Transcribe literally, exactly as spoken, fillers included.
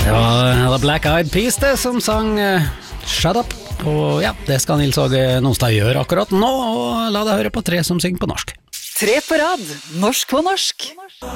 Det var The Black Eyed Peas det som sang uh, Shut Up. Og ja, det skal Nils Åge Nonstad gjøre akkurat nå, og la deg høre på tre som synger på norsk. Tre på rad, norsk på norsk.